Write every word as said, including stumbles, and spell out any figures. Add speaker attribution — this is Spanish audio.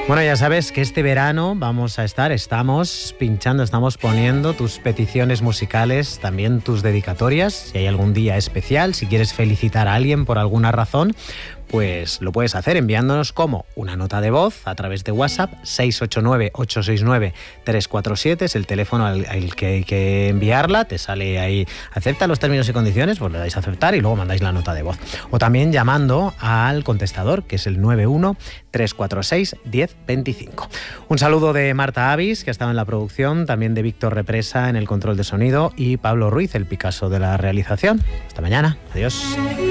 Speaker 1: Bueno, ya sabes que este verano vamos a estar, estamos pinchando, estamos poniendo tus peticiones musicales, también tus dedicatorias. Si hay algún día especial, si quieres felicitar a alguien por alguna razón, pues lo puedes hacer enviándonos como una nota de voz a través de WhatsApp. Seis ocho nueve, ocho seis nueve, tres cuatro siete es el teléfono al, al que hay que enviarla. Te sale ahí, acepta los términos y condiciones, pues le dais a aceptar y luego mandáis la nota de voz. O también llamando al contestador, que es el nueve uno, tres cuatro seis, diez veinticinco. Un saludo de Marta Avis, que ha estado en la producción, también de Víctor Represa en el control de sonido y Pablo Ruiz, el Picasso de la realización. Hasta mañana. Adiós.